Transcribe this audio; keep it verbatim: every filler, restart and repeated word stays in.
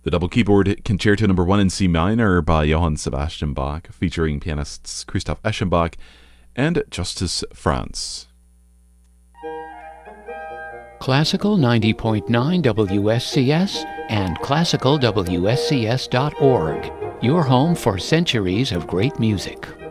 The double keyboard Concerto Number One in C minor by Johann Sebastian Bach, featuring pianists Christoph Eschenbach and Justus Franz. Classical ninety point nine W S C S and classical W S C S dot org, your home for centuries of great music.